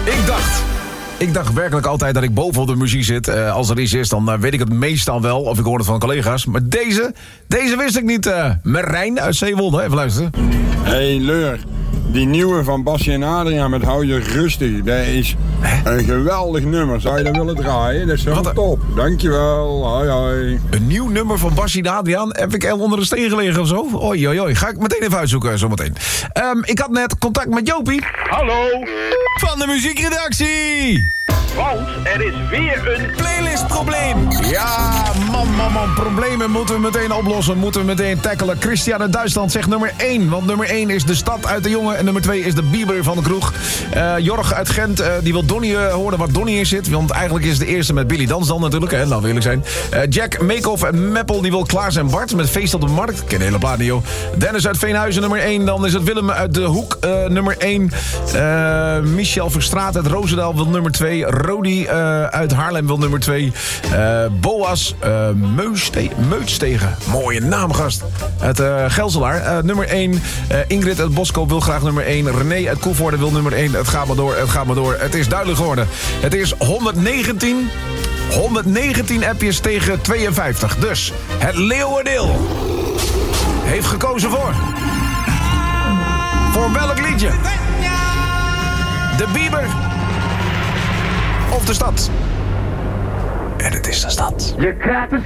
Ik dacht werkelijk altijd dat ik bovenop de muziek zit. Als er iets is, dan weet ik het meestal wel. Of ik hoor het van collega's. Maar deze wist ik niet. Marijn uit Zeewolde. Even luisteren. Hey Leur, die nieuwe van Basje en Adriaan met Hou je rustig. Dat is een geweldig nummer. Zou je dat willen draaien? Dat is wel top. Dankjewel. Hoi hoi. Een nieuw nummer van Basje en Adriaan. Heb ik onder een steen gelegen of zo? Oei, oei, oei. Ga ik meteen even uitzoeken zometeen. Ik had net contact met Jopie. Hallo. Van de muziekredactie. Want er is weer een playlistprobleem. Ja, man. Problemen moeten we meteen oplossen. Moeten we meteen tackelen. Christian uit Duitsland zegt nummer 1. Want nummer 1 is de stad uit de jongen. En nummer 2 is de Bieber van de kroeg. Jorg uit Gent, die wil Donnie horen waar Donnie in zit. Want eigenlijk is de eerste met Billy Dansdal natuurlijk. Hè, laten we eerlijk zijn. Jack, Meekhoff en Meppel, die wil Klaas en Bart met Feest op de Markt. Ik ken de hele plaat niet, joh. Dennis uit Veenhuizen, nummer 1. Dan is het Willem uit de Hoek, nummer 1. Michel Verstraat uit Roosendaal wil nummer 2. Rodi uit Haarlem wil nummer 2. Boas Meutstegen. Mooie naam, gast. Uit Gelselaar. Nummer 1. Ingrid uit Boskoop wil graag nummer 1. René uit Koevoorde wil nummer 1. Het gaat maar door. Het is duidelijk geworden. Het is 119 appjes tegen 52. Dus het leeuwendeel heeft gekozen voor welk liedje? De Bieber of de stad? En het is de stad. Je krijgt een